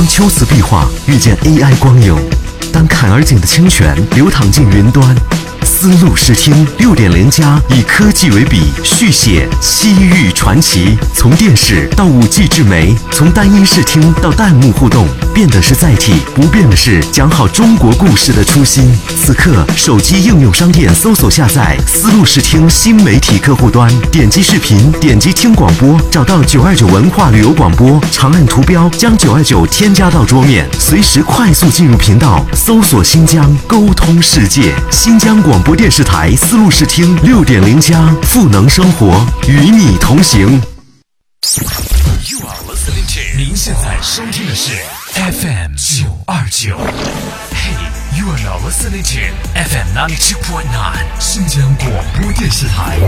秋瓷壁画遇见 AI 光影，当坎儿井的清泉流淌进云端。丝路视听6.0+以科技为笔，续写西域传奇。从电视到5G 智媒，从单音视听到弹幕互动，变的是载体，不变的是讲好中国故事的初心。此刻，手机应用商店搜索下载丝路视听新媒体客户端，点击视频，点击听广播，找到929文化旅游广播，长按图标将929添加到桌面，随时快速进入频道，搜索新疆，沟通世界。新疆广播电视台丝路视听6.0+，赋能生活，与你同行。 您现在收听的是 FM 929。Hey, you are now listening to FM 92.9 新疆广播电视台。